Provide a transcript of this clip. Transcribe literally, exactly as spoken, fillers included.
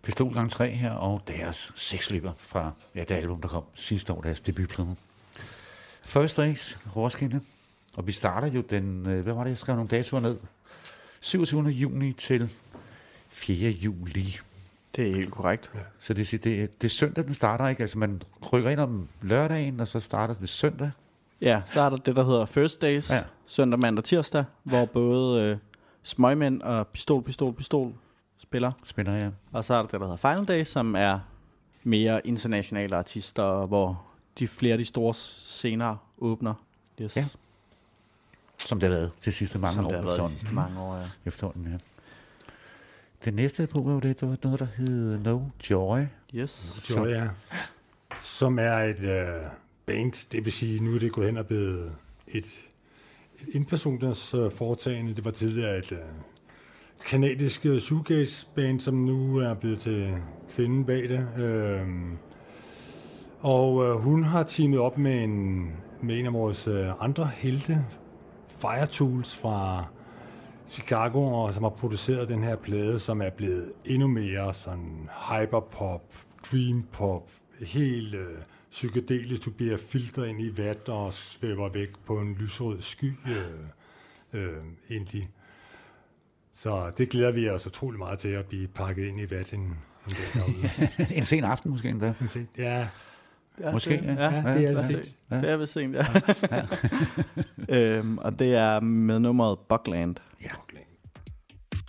Pistol gang tre her, og deres seksløber fra ja, det album, der kom sidste år, deres debutplade. First Days, Roskilde. Og vi starter jo den, hvad var det, jeg skrev nogle datoer ned? syvogtyvende juni til fjerde juli. Det er helt korrekt. Ja. Så det, det, det, det er søndag, den starter, ikke? Altså man rykker ind om lørdagen, og så starter det søndag. Ja, så er der det, der hedder First Days, ja. Søndag, mandag, tirsdag, hvor både øh, Smøgmænd og Pistol, Pistol, Pistol spiller. Spiller, ja. Og så er der det, der hedder Final Days, som er mere internationale artister, hvor de flere af de store scener åbner. Yes. Ja. Som det har været til sidste mange Som år. Som det har været de sidste mange år, ja. Efterhånden, ja. Det næste på var det, det var noget, der hed No Joy. Yes. Joy, ja. Som er et uh, band, det vil sige, nu er det gået hen og blevet et, et indpersoners uh, foretagende. Det var tidligere et uh, kanadisk uh, shoegaze-band, som nu er blevet til kvinden bag det. Uh, og uh, hun har teamet op med en, med en af vores uh, andre helte, Fire Tools fra Chicago, og som har produceret den her plade, som er blevet endnu mere sådan hyperpop, dreampop, helt øh, psykedelisk. Du bliver filtret ind i vat og svæver væk på en lysrød sky øh, øh, indie. Så det glæder vi os utrolig meget til at blive pakket ind i vat en, en dag derude. En sen aften måske endda. Ja. Ja, måske, det, ja. ja, ja, det er ja, sent. Ja. Det er vist sent, ja. ja. øhm, og det er med nummeret Buckland. Ja. Buckland.